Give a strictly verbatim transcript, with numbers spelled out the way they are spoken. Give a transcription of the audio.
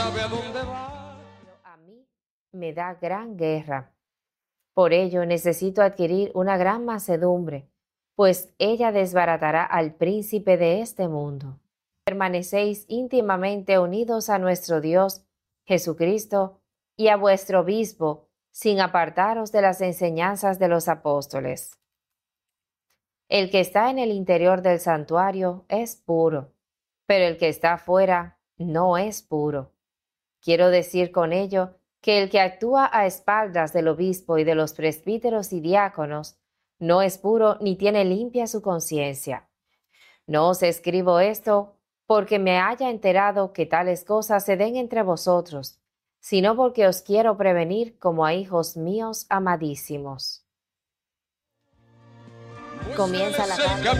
A mí me da gran guerra. Por ello necesito adquirir una gran macedumbre, pues ella desbaratará al príncipe de este mundo. Permanecéis íntimamente unidos a nuestro Dios, Jesucristo, y a vuestro obispo, sin apartaros de las enseñanzas de los apóstoles. El que está en el interior del santuario es puro, pero el que está fuera no es puro. Quiero decir con ello que el que actúa a espaldas del obispo y de los presbíteros y diáconos no es puro ni tiene limpia su conciencia. No os escribo esto porque me haya enterado que tales cosas se den entre vosotros, sino porque os quiero prevenir como a hijos míos amadísimos. Comienza la carta.